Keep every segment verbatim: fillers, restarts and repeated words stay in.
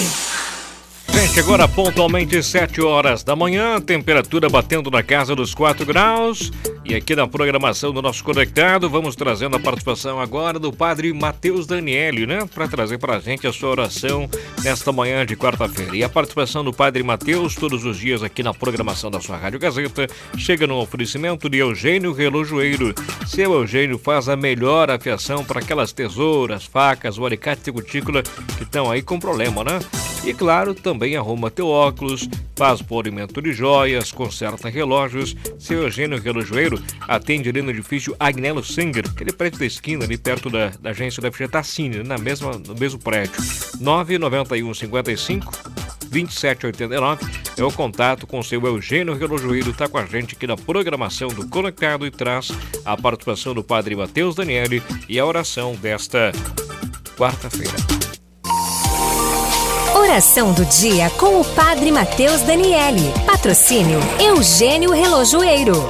Gente, agora pontualmente sete horas da manhã, temperatura batendo na casa dos quatro graus. E aqui na programação do nosso Conectado, vamos trazendo a participação agora do Padre Matheus Daniele, né? Para trazer para a gente a sua oração nesta manhã de quarta-feira. E a participação do Padre Matheus, todos os dias aqui na programação da sua Rádio Gazeta, chega no oferecimento de Eugênio Relojoeiro. Seu Eugênio faz a melhor afiação para aquelas tesouras, facas, o alicate de cutícula que estão aí com problema, né? E claro, também arruma teu óculos, faz polimento de joias, conserta relógios. Seu Eugênio Relojoeiro atende ali no edifício Agnello Singer, aquele prédio da esquina ali perto da, da agência da Fiatacine, na mesma, no mesmo prédio. nove nove um cinco cinco vinte e sete oitenta e nove é o contato com o seu Eugênio Relojoeiro. Está com a gente aqui na programação do Conectado e traz a participação do Padre Matheus Daniele e a oração desta quarta-feira. Oração do dia com o Padre Matheus Daniele. Patrocínio Eugênio Relojoeiro.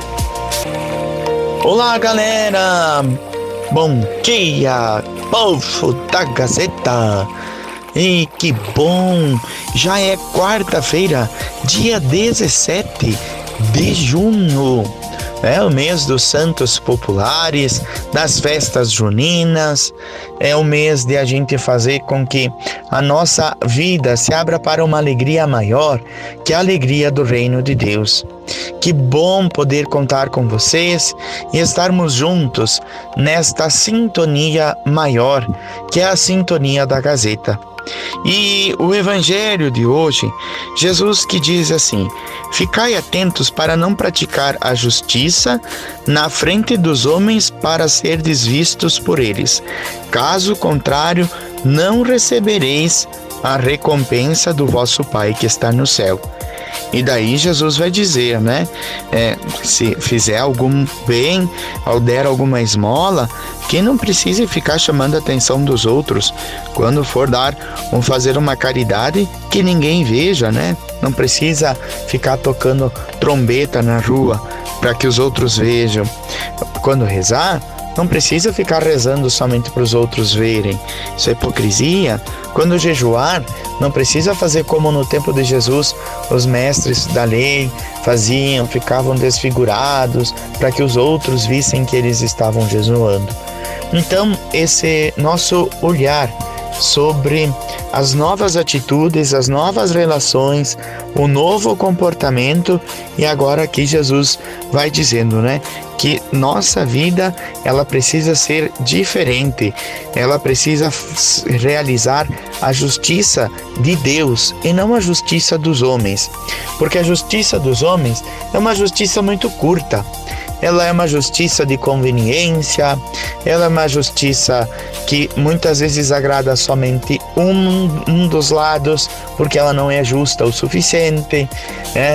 Olá, galera! Bom dia, povo da Gazeta! E que bom! Já é quarta-feira, dia dezessete de junho. É o mês dos santos populares, das festas juninas. É o mês de a gente fazer com que a nossa vida se abra para uma alegria maior, que é a alegria do reino de Deus. Que bom poder contar com vocês e estarmos juntos nesta sintonia maior, que é a sintonia da Gazeta. E o evangelho de hoje, Jesus que diz assim: ficai atentos para não praticar a justiça na frente dos homens para serdes vistos por eles. Caso contrário, não recebereis a recompensa do vosso Pai que está no céu. E daí Jesus vai dizer, né? É, se fizer algum bem, ou der alguma esmola, que não precise ficar chamando a atenção dos outros. Quando for dar ou fazer uma caridade, que ninguém veja, né? Não precisa ficar tocando trombeta na rua para que os outros vejam. Quando rezar, não precisa ficar rezando somente para os outros verem. Isso é hipocrisia. Quando jejuar, não precisa fazer como no tempo de Jesus os mestres da lei faziam, ficavam desfigurados para que os outros vissem que eles estavam jejuando. Então, esse nosso olhar sobre as novas atitudes, as novas relações, o novo comportamento, e agora aqui Jesus vai dizendo, né, que nossa vida ela precisa ser diferente, ela precisa realizar a justiça de Deus e não a justiça dos homens, porque a justiça dos homens é uma justiça muito curta. Ela é uma justiça de conveniência, ela é uma justiça que muitas vezes agrada somente um, um dos lados, porque ela não é justa o suficiente, né?